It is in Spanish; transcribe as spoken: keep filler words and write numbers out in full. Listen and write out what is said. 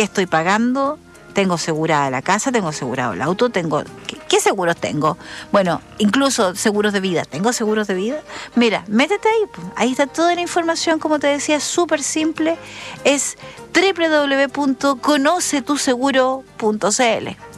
¿Qué estoy pagando? Tengo asegurada la casa, tengo asegurado el auto, tengo... ¿Qué, qué seguros tengo? Bueno, incluso seguros de vida. ¿Tengo seguros de vida? Mira, métete ahí. Ahí está toda la información, como te decía, es súper simple. Es doble u doble u doble u punto conoce tu seguro punto c l.